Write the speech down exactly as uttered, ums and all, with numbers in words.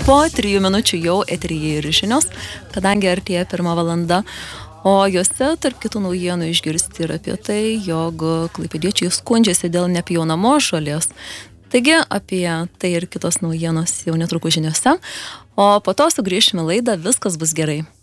Po trijų minučių jau eteryje ir žinios, kadangi artėja pirma valanda, o juose tarp kitų naujienų išgirsti ir apie tai, jog klaipėdiečiai skundžiasi dėl nepjaunamos žolės. Taigi apie tai ir kitos naujienos jau netrukus žiniose, o po to sugrįšime laidą Viskas bus gerai.